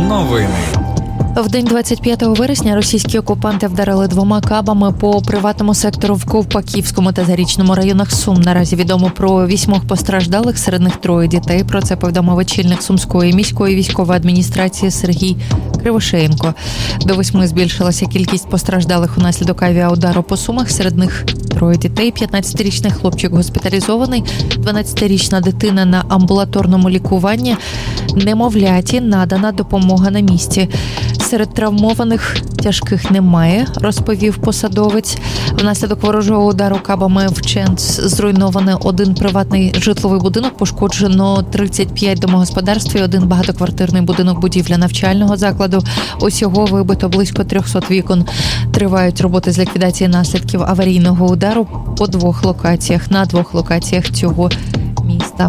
Новини. В день 25 вересня російські окупанти вдарили 2 кабами по приватному сектору в Ковпаківському та Зарічному районах Сум. Наразі відомо про 8 постраждалих, серед них 3 дітей. Про це повідомив очільник Сумської міської військової адміністрації Сергій Кривошеєнко. До 8 збільшилася кількість постраждалих унаслідок авіаудару по Сумах. Серед них 3 дітей, 15-річний хлопчик госпіталізований, 12-річна дитина на амбулаторному лікуванні, немовляті надана допомога на місці. Серед травмованих тяжких немає, розповів посадовець. Внаслідок ворожого удару кабами вщент зруйновано 1 приватний житловий будинок, пошкоджено 35 домогосподарств і 1 багатоквартирний будинок, будівля навчального закладу. Усього вибито близько 300 вікон. Тривають роботи з ліквідації наслідків аварійного удару на 2 локаціях цього міста.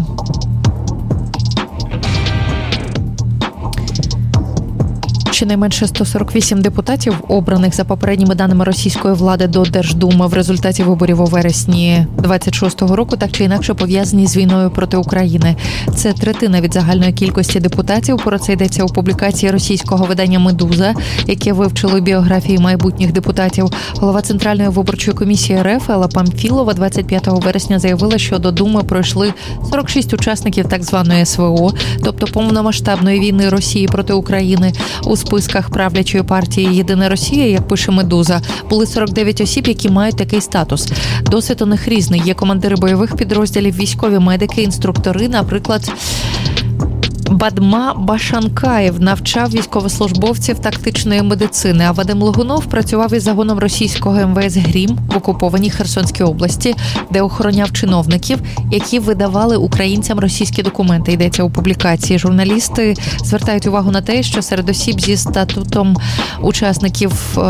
Щонайменше 148 депутатів, обраних за попередніми даними російської влади до Держдуми в результаті виборів у вересні 26-го року, так чи інакше пов'язані з війною проти України. Це третина від загальної кількості депутатів. Про це йдеться у публікації російського видання «Медуза», яке вивчило біографії майбутніх депутатів. Голова Центральної виборчої комісії РФ Елла Памфілова 25 вересня заявила, що до Думи пройшли 46 учасників так званої СВО, тобто повномасштабної війни Росії проти України. У списках правлячої партії «Єдина Росія», як пише «Медуза», були 49 осіб, які мають такий статус. Досвід у них різний. Є командири бойових підрозділів, військові медики, інструктори. Наприклад, Бадма Башанкаєв навчав військовослужбовців тактичної медицини, а Вадим Логунов працював із загоном російського МВС «Грім» в окупованій Херсонській області, де охороняв чиновників, які видавали українцям російські документи. Йдеться у публікації. Журналісти звертають увагу на те, що серед осіб зі статутом учасників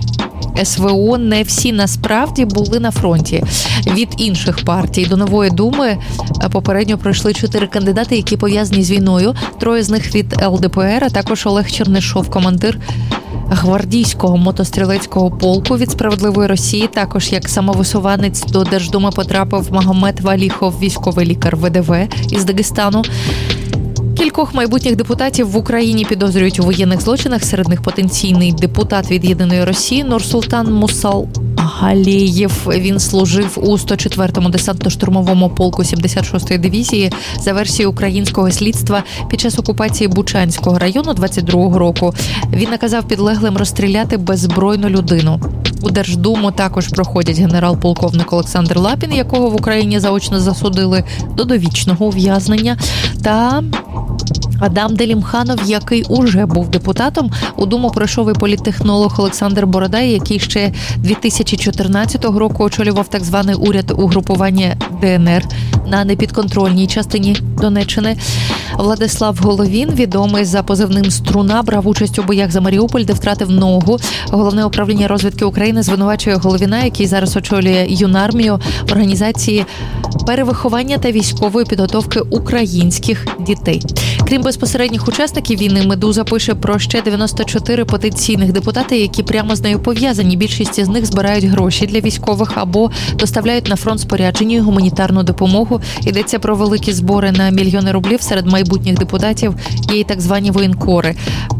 СВО не всі насправді були на фронті. Від інших партій до Нової Думи попередньо пройшли 4 кандидати, які пов'язані з війною. 3 з них від ЛДПР, а також Олег Чернишов, командир гвардійського мотострілецького полку від «Справедливої Росії». Також як самовисуванець до Держдуми потрапив Магомед Валіхов, військовий лікар ВДВ із Дагестану. Кількох майбутніх депутатів в Україні підозрюють у воєнних злочинах. Серед них потенційний депутат від «Єдиної Росії» Нурсултан Мусалгалєєв. Він служив у 104-му десантно-штурмовому полку 76-ї дивізії. За версією українського слідства, під час окупації Бучанського району 22-го року він наказав підлеглим розстріляти беззбройну людину. У Держдуму також проходять генерал-полковник Олександр Лапін, якого в Україні заочно засудили до довічного ув'язнення, та Адам Делімханов, який уже був депутатом. У Думу пройшов і політтехнолог Олександр Бородай, який ще 2014 року очолював так званий уряд угрупування ДНР на непідконтрольній частині Донеччини. Владислав Головін, відомий за позивним «Струна», брав участь у боях за Маріуполь, де втратив ногу. Головне управління розвідки України звинувачує Головіна, який зараз очолює Юнармію, в організації перевиховання та військової підготовки українських дітей. Крім безпосередніх учасників війни, «Медуза» пише про ще 94 потенційних депутати, які прямо з нею пов'язані. Більшість з них збирають гроші для військових або доставляють на фронт спорядження і гуманітарну допомогу. Йдеться про великі збори на мільйони рублів. Серед майбутніх депутатів є і так звані воєнкори.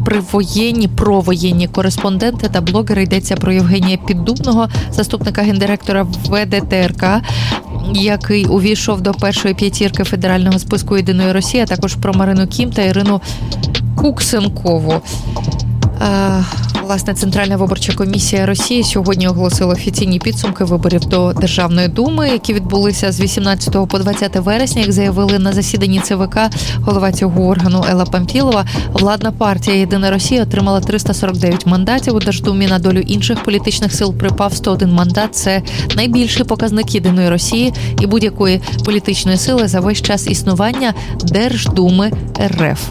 Провоєнні кореспонденти та блогери. Йдеться про Євгенія Піддубного, заступника гендиректора ВДТРК, який увійшов до першої 5 федерального списку «Єдиної Росії», а також про Марину Кім та Ірину Куксенкову. Власне, Центральна виборча комісія Росії сьогодні оголосила офіційні підсумки виборів до Державної думи, які відбулися з 18 по 20 вересня. Як заявили на засіданні ЦВК голова цього органу Елла Памфілова, владна партія «Єдина Росія» отримала 349 мандатів. У Держдумі на долю інших політичних сил припав 101 мандат. Це найбільший показник «Єдиної Росії» і будь-якої політичної сили за весь час існування Держдуми РФ.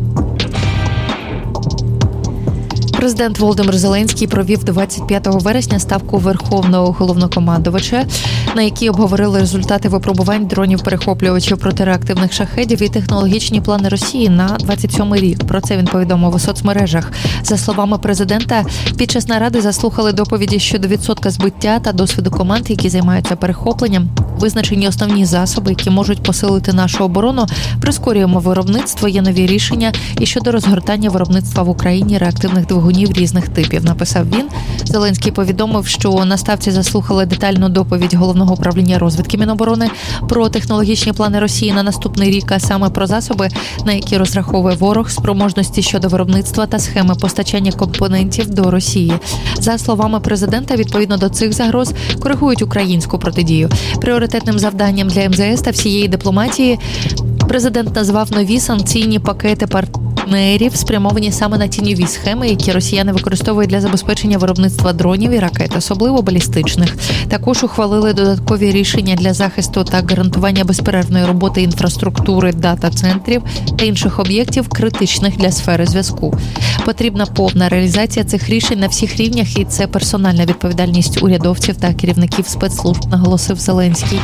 Президент Володимир Зеленський провів 25 вересня ставку Верховного головнокомандувача, на якій обговорили результати випробувань дронів-перехоплювачів протиреактивних шахедів і технологічні плани Росії на 27-й рік. Про це він повідомив у соцмережах. За словами президента, під час наради заслухали доповіді щодо відсотка збиття та досвіду команд, які займаються перехопленням. Визначені основні засоби, які можуть посилити нашу оборону, прискорюємо виробництво, є нові рішення і щодо розгортання виробництва в Україні реактивних двигунів різних типів, написав він. Зеленський повідомив, що на ставці заслухали детальну доповідь Головного управління розвідки Міноборони про технологічні плани Росії на наступний рік, а саме про засоби, на які розраховує ворог, спроможності щодо виробництва та схеми постачання компонентів до Росії. За словами президента, відповідно до цих загроз коригують українську протидію. Пріоритетним завданням для МЗС та всієї дипломатії президент назвав нові санкційні пакети партнерів, спрямовані саме на ті нові схеми, які росіяни використовують для забезпечення виробництва дронів і ракет, особливо балістичних. Також ухвалили додаткові рішення для захисту та гарантування безперервної роботи інфраструктури, дата-центрів та інших об'єктів, критичних для сфери зв'язку. Потрібна повна реалізація цих рішень на всіх рівнях, і це персональна відповідальність урядовців та керівників спецслужб, наголосив Зеленський.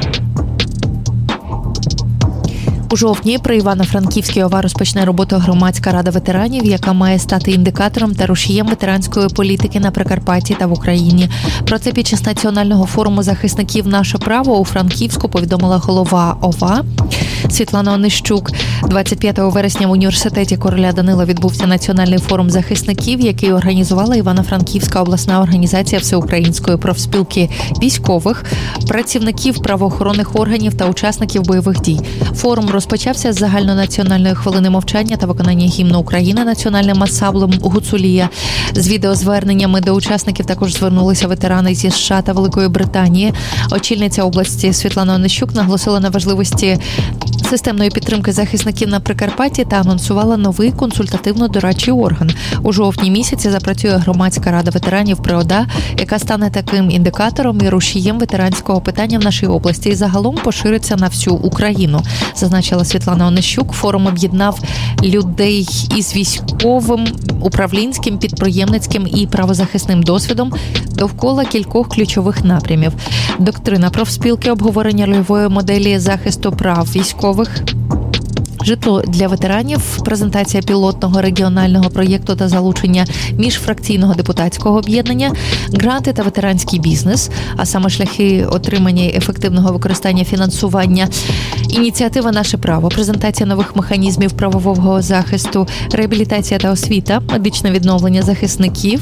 У жовтні при Івано-Франківській ОВА розпочне роботу громадська рада ветеранів, яка має стати індикатором та рушієм ветеранської політики на Прикарпатті та в Україні. Про це під час національного форуму захисників «Наше право» у Франківську повідомила голова ОВА Світлана Онищук. 25 вересня в університеті короля Данила відбувся національний форум захисників, який організувала Івано-Франківська обласна організація Всеукраїнської профспілки військових, працівників правоохоронних органів та учасників бойових дій. Форум розпочався з загальнонаціональної хвилини мовчання та виконання гімну України національним ансамблем «Гуцулія». З відеозверненнями до учасників також звернулися ветерани зі США та Великої Британії. Очільниця області Світлана Онищук наголосила на важливості системної підтримки захисників на Прикарпатті та анонсувала новий консультативно-дорадчий орган. У жовтні місяці запрацює громадська рада ветеранів при ОДА, яка стане таким індикатором і рушієм ветеранського питання в нашій області і загалом пошириться на всю Україну, зазначила Світлана Онищук. Форум об'єднав людей із військовим, управлінським, підприємницьким і правозахисним досвідом довкола кількох ключових напрямів: доктрина профспілки, обговорення рольової моделі захисту прав військових, житло для ветеранів, презентація пілотного регіонального проєкту та залучення міжфракційного депутатського об'єднання, гранти та ветеранський бізнес, а саме шляхи отримання і ефективного використання фінансування, ініціатива «Наше право», презентація нових механізмів правового захисту, реабілітація та освіта, медичне відновлення захисників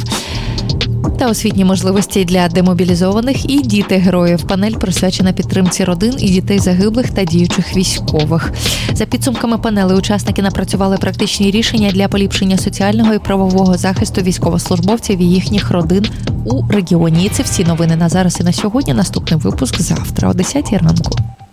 та освітні можливості для демобілізованих і діти героїв. Панель присвячена підтримці родин і дітей загиблих та діючих військових. За підсумками панели учасники напрацювали практичні рішення для поліпшення соціального і правового захисту військовослужбовців і їхніх родин у регіоні. І це всі новини на зараз і на сьогодні. Наступний випуск завтра о 10 ранку.